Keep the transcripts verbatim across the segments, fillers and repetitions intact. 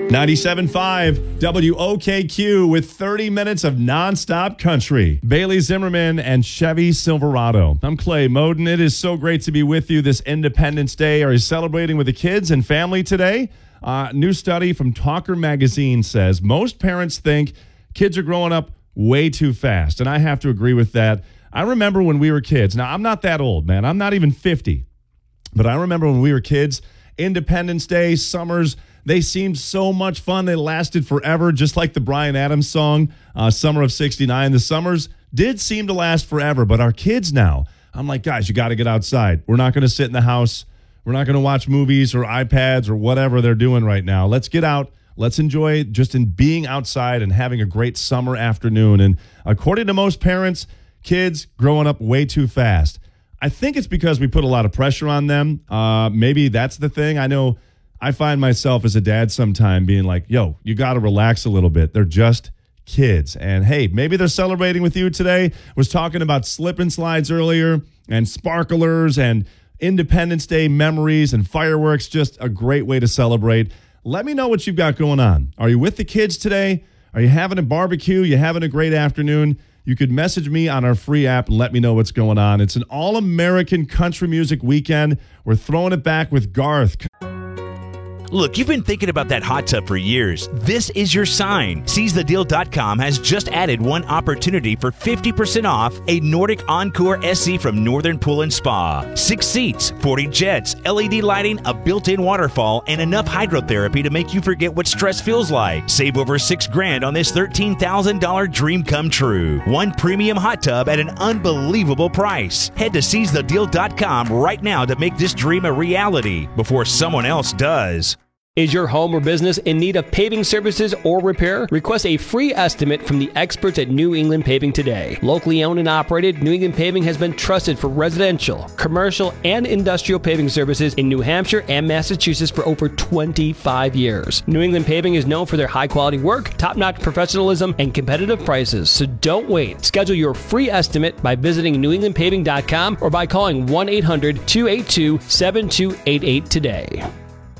ninety-seven point five W O K Q with thirty minutes of nonstop country. Bailey Zimmerman and Chevy Silverado. I'm Clay Moden. It is so great to be with you this Independence Day. Are you celebrating with the kids and family today? Uh, new study from Talker Magazine says most parents think kids are growing up way too fast, and I have to agree with that. I remember when we were kids. Now, I'm not that old, man. I'm not even fifty. But I remember when we were kids, Independence Day, summers, they seemed so much fun. They lasted forever, just like the Bryan Adams song, uh, Summer of sixty-nine. The summers did seem to last forever, but our kids now, I'm like, guys, you got to get outside. We're not going to sit in the house. We're not going to watch movies or iPads or whatever they're doing right now. Let's get out. Let's enjoy just in being outside and having a great summer afternoon. And according to most parents, kids growing up way too fast. I think it's because we put a lot of pressure on them. Uh, maybe that's the thing. I know I find myself as a dad sometime being like, yo, you got to relax a little bit. They're just kids. And hey, maybe they're celebrating with you today. Was talking about slip and slides earlier and sparklers and Independence Day memories and fireworks. Just a great way to celebrate. Let me know what you've got going on. Are you with the kids today? Are you having a barbecue? You having a great afternoon? You could message me on our free app and let me know what's going on. It's an all-American country music weekend. We're throwing it back with Garth. Look, you've been thinking about that hot tub for years. This is your sign. Seize the deal dot com has just added one opportunity for fifty percent off a Nordic Encore S C from Northern Pool and Spa. Six seats, forty jets, L E D lighting, a built-in waterfall, and enough hydrotherapy to make you forget what stress feels like. Save over six grand on this thirteen thousand dollars dream come true. One premium hot tub at an unbelievable price. Head to Seize the deal dot com right now to make this dream a reality before someone else does. Is your home or business in need of paving services or repair? Request a free estimate from the experts at New England Paving today. Locally owned and operated, New England Paving has been trusted for residential, commercial, and industrial paving services in New Hampshire and Massachusetts for over twenty-five years. New England Paving is known for their high-quality work, top-notch professionalism, and competitive prices, so don't wait. Schedule your free estimate by visiting new england paving dot com or by calling one eight hundred two eight two seven two eight eight today.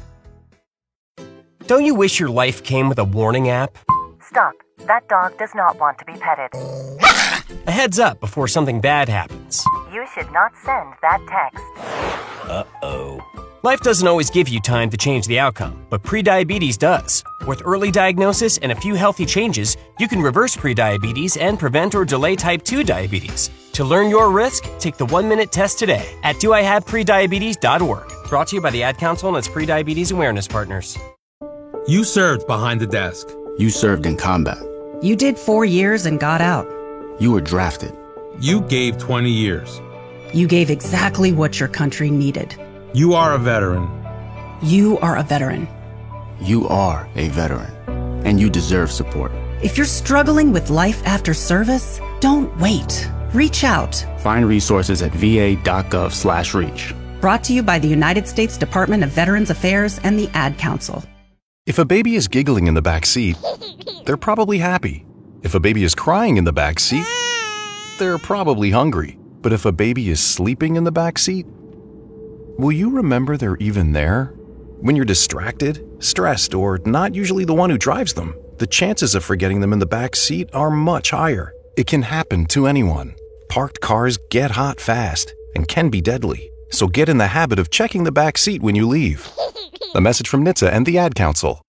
Don't you wish your life came with a warning app? Stop. That dog does not want to be petted. A heads up before something bad happens. You should not send that text. Uh-oh. Life doesn't always give you time to change the outcome, but prediabetes does. With early diagnosis and a few healthy changes, you can reverse prediabetes and prevent or delay type two diabetes. To learn your risk, take the one-minute test today at do I have prediabetes dot org. Brought to you by the Ad Council and its prediabetes awareness partners. You served behind the desk. You served in combat. You did four years and got out. You were drafted. You gave twenty years. You gave exactly what your country needed. You are a veteran. You are a veteran. You are a veteran, and you deserve support. If you're struggling with life after service, don't wait. Reach out. Find resources at v a dot gov slash reach. Brought to you by the United States Department of Veterans Affairs and the Ad Council. If a baby is giggling in the back seat, they're probably happy. If a baby is crying in the back seat, they're probably hungry. But if a baby is sleeping in the back seat, will you remember they're even there? When you're distracted, stressed, or not usually the one who drives them, the chances of forgetting them in the back seat are much higher. It can happen to anyone. Parked cars get hot fast and can be deadly. So get in the habit of checking the back seat when you leave. A message from N H T S A and the Ad Council.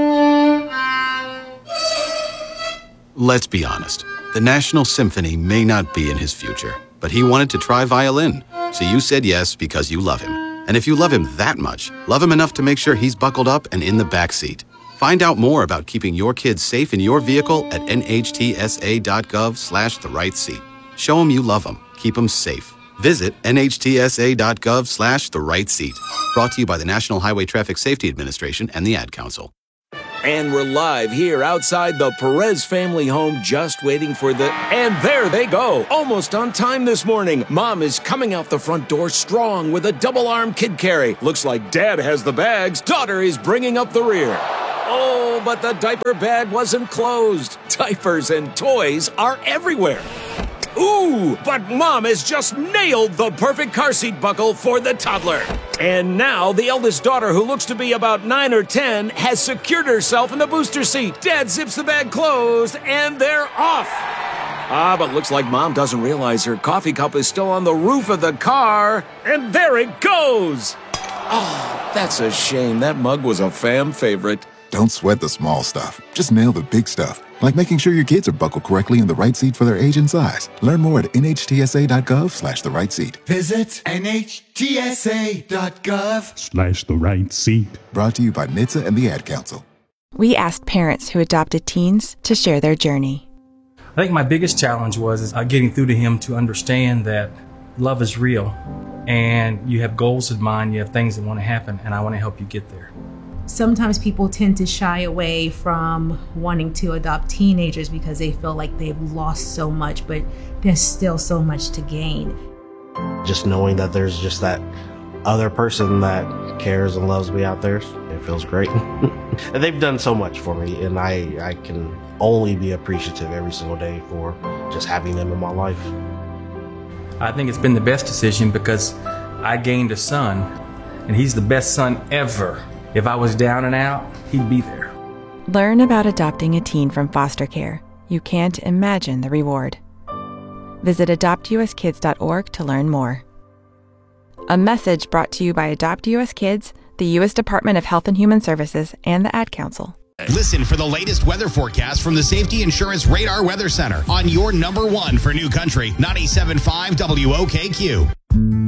Let's be honest. The National Symphony may not be in his future, but he wanted to try violin. So you said yes because you love him. And if you love him that much, love him enough to make sure he's buckled up and in the back seat. Find out more about keeping your kids safe in your vehicle at N H T S A dot gov slash the right seat. Show him you love him. Keep him safe. Visit N H T S A dot gov slash the right seat. Brought to you by the National Highway Traffic Safety Administration and the Ad Council. And we're live here outside the Perez family home, just waiting for the... And there they go! Almost on time this morning. Mom is coming out the front door strong with a double-arm kid carry. Looks like Dad has the bags. Daughter is bringing up the rear. Oh, but the diaper bag wasn't closed. Diapers and toys are everywhere. Ooh, but Mom has just nailed the perfect car seat buckle for the toddler. And now the eldest daughter, who looks to be about nine or ten, has secured herself in the booster seat. Dad zips the bag closed, and they're off. Ah, but looks like Mom doesn't realize her coffee cup is still on the roof of the car. And there it goes. Oh, that's a shame. That mug was a fam favorite. Don't sweat the small stuff. Just nail the big stuff, like making sure your kids are buckled correctly in the right seat for their age and size. Learn more at nhtsa.gov slash the right seat. Visit nhtsa.gov slash the right seat. Brought to you by N H T S A and the Ad Council. We asked parents who adopted teens to share their journey. I think my biggest challenge was uh, getting through to him to understand that love is real and you have goals in mind, you have things that want to happen, and I want to help you get there. Sometimes people tend to shy away from wanting to adopt teenagers because they feel like they've lost so much, but there's still so much to gain. Just knowing that there's just that other person that cares and loves me out there, it feels great. And they've done so much for me, and I, I can only be appreciative every single day for just having them in my life. I think it's been the best decision because I gained a son, and he's the best son ever. If I was down and out, he'd be there. Learn about adopting a teen from foster care. You can't imagine the reward. Visit adopt u s kids dot org to learn more. A message brought to you by Adopt U S Kids, the U S Department of Health and Human Services, and the Ad Council. Listen for the latest weather forecast from the Safety Insurance Radar Weather Center on your number one for New Country, ninety-seven point five W O K Q.